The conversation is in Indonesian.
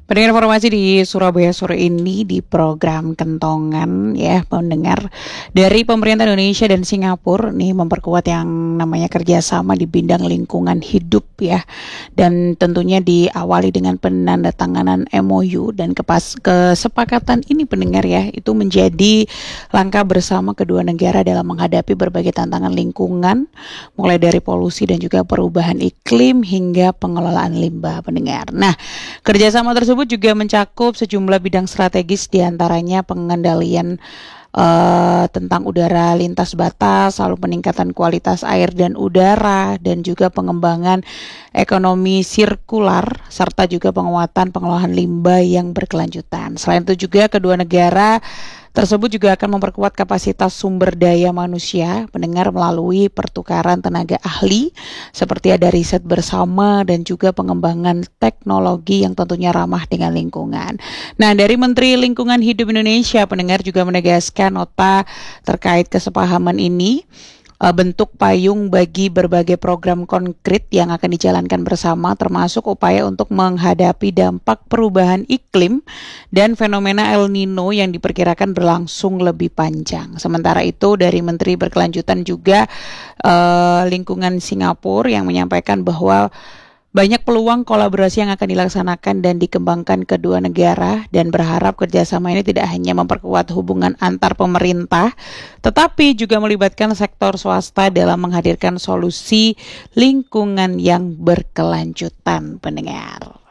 Pendengar informasi di Surabaya sore ini di program Kentongan ya, pendengar dari pemerintah Indonesia dan Singapura nih memperkuat yang namanya kerjasama di bidang lingkungan hidup ya, dan tentunya diawali dengan penandatanganan MOU dan kesepakatan ini pendengar ya, itu menjadi langkah bersama kedua negara dalam menghadapi berbagai tantangan lingkungan, mulai dari polusi dan juga perubahan iklim hingga pengelolaan limbah pendengar. Nah, kerjasama tersebut juga mencakup sejumlah bidang strategis diantaranya pengendalian tentang udara lintas batas, lalu peningkatan kualitas air dan udara, dan juga pengembangan ekonomi sirkular, serta juga penguatan pengelolaan limbah yang berkelanjutan. Selain itu juga kedua negara tersebut juga akan memperkuat kapasitas sumber daya manusia pendengar melalui pertukaran tenaga ahli seperti ada riset bersama dan juga pengembangan teknologi yang tentunya ramah dengan lingkungan. Nah, dari Menteri Lingkungan Hidup Indonesia pendengar juga menegaskan nota terkait kesepahaman ini bentuk payung bagi berbagai program konkret yang akan dijalankan bersama, termasuk upaya untuk menghadapi dampak perubahan iklim dan fenomena El Nino yang diperkirakan berlangsung lebih panjang. Sementara itu dari Menteri Berkelanjutan juga Lingkungan Singapura yang menyampaikan bahwa banyak peluang kolaborasi yang akan dilaksanakan dan dikembangkan kedua negara, dan berharap kerjasama ini tidak hanya memperkuat hubungan antar pemerintah, tetapi juga melibatkan sektor swasta dalam menghadirkan solusi lingkungan yang berkelanjutan pendengar.